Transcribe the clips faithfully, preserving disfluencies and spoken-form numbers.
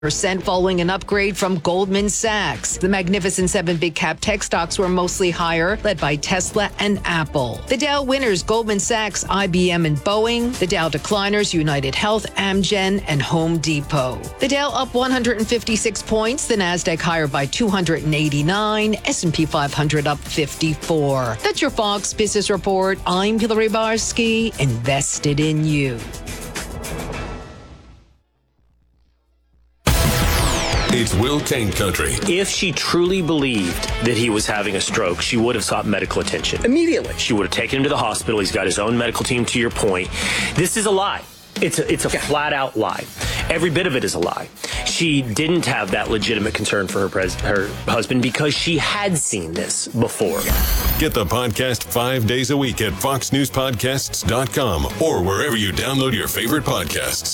percent following an upgrade from Goldman Sachs. The Magnificent Seven big cap tech stocks were mostly higher, led by Tesla and Apple. The Dow winners, Goldman Sachs, I B M, and Boeing. The Dow decliners, United Health, Amgen, and Home Depot. The Dow up one hundred fifty-six points, the Nasdaq higher by two hundred eighty-nine, S and P five hundred up fifty-four. That's your Fox Business Report. I'm Hillary Barsky, invested in you. It's Will Kane Country. If she truly believed that he was having a stroke, she would have sought medical attention immediately. She would have taken him to the hospital. He's got his own medical team, to your point. This is a lie. It's a, it's a yeah. flat-out lie. Every bit of it is a lie. She didn't have that legitimate concern for her, pres- her husband because she had seen this before. Get the podcast five days a week at fox news podcasts dot com or wherever you download your favorite podcasts.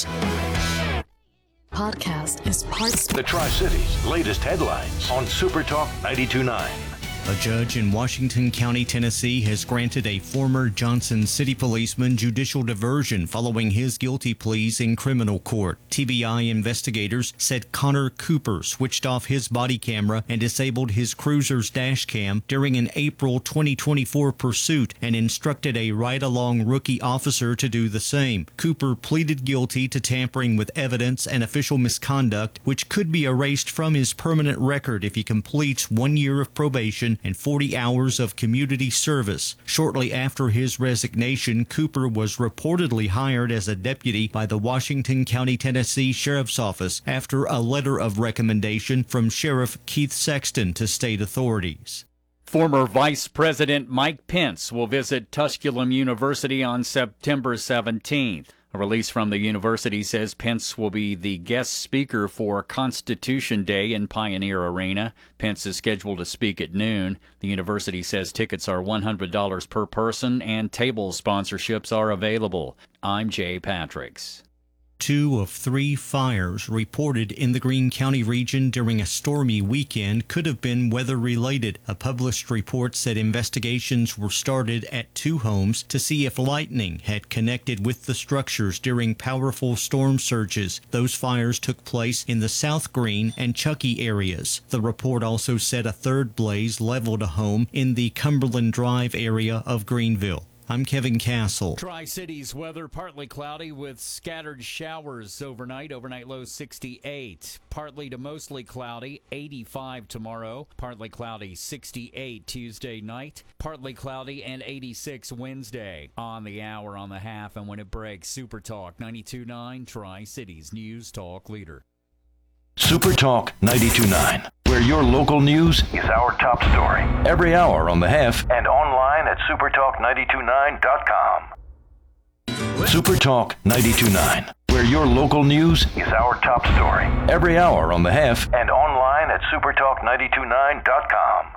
Podcast is part The Tri-Cities latest headlines on Super Talk ninety-two point nine. A judge in Washington County, Tennessee, has granted a former Johnson City policeman judicial diversion following his guilty pleas in criminal court. T B I investigators said Connor Cooper switched off his body camera and disabled his cruiser's dash cam during an April twenty twenty-four pursuit and instructed a ride-along rookie officer to do the same. Cooper pleaded guilty to tampering with evidence and official misconduct, which could be erased from his permanent record if he completes one year of probation and forty hours of community service. Shortly after his resignation, Cooper was reportedly hired as a deputy by the Washington County, Tennessee Sheriff's Office after a letter of recommendation from Sheriff Keith Sexton to state authorities. Former Vice President Mike Pence will visit Tusculum University on September seventeenth. A release from the university says Pence will be the guest speaker for Constitution Day in Pioneer Arena. Pence is scheduled to speak at noon. The university says tickets are one hundred dollars per person and table sponsorships are available. I'm Jay Patricks. Two of three fires reported in the Greene County region during a stormy weekend could have been weather-related. A published report said investigations were started at two homes to see if lightning had connected with the structures during powerful storm surges. Those fires took place in the South Greene and Chuckey areas. The report also said a third blaze leveled a home in the Cumberland Drive area of Greenville. I'm Kevin Castle. Tri-Cities weather, partly cloudy with scattered showers overnight. Overnight low sixty-eight. Partly to mostly cloudy, eighty-five tomorrow. Partly cloudy, sixty-eight Tuesday night. Partly cloudy and eighty-six Wednesday. On the hour, on the half, and when it breaks, Super Talk ninety-two point nine, Tri-Cities News Talk leader. Super Talk ninety-two point nine, where your local news is our top story. Every hour on the half and online at super talk nine two nine dot com. Super Talk ninety-two point nine, where your local news is our top story. Every hour on the half and online at super talk nine two nine dot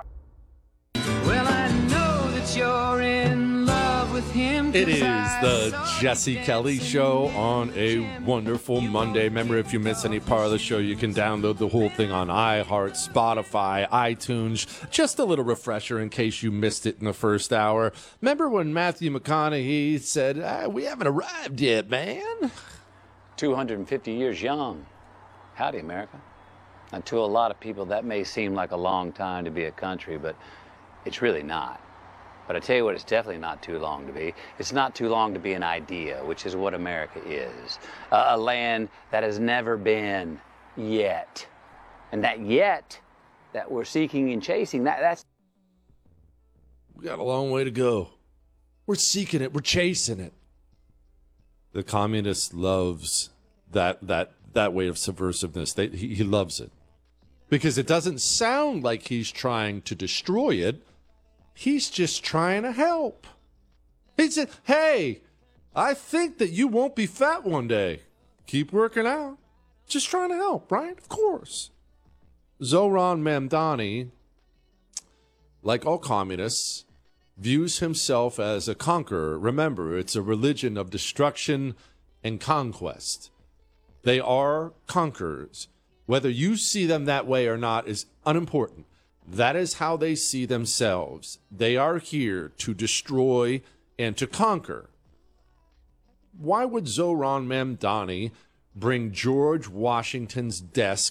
com. Well, I know that you're in love with him. It is the Jesse Kelly Show on a wonderful Monday. Remember, if you miss any part of the show, you can download the whole thing on iHeart, Spotify, iTunes. Just a little refresher in case you missed it in the first hour. Remember when Matthew McConaughey said, ah, we haven't arrived yet, man? two hundred fifty years young. Howdy, America. And to a lot of people, that may seem like a long time to be a country, but it's really not. But I tell you what, it's definitely not too long to be. It's not too long to be an idea, which is what America is. Uh, a land that has never been yet. And that yet that we're seeking and chasing, that that's... We got a long way to go. We're seeking it. We're chasing it. The communist loves that that that way of subversiveness. They, he, he loves it. Because it doesn't sound like he's trying to destroy it. He's just trying to help. He said, hey, I think that you won't be fat one day. Keep working out. Just trying to help, right? Of course. Zohran Mamdani, like all communists, views himself as a conqueror. Remember, it's a religion of destruction and conquest. They are conquerors. Whether you see them that way or not is unimportant. That is how they see themselves. They are here to destroy and to conquer. Why would Zohran Mamdani bring George Washington's desk